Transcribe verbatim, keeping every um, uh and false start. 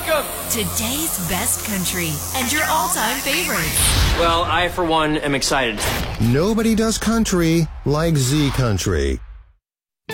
Welcome. Today's best country and your all-time favorites. Well, I, for one, am excited. Nobody does country like Z Country.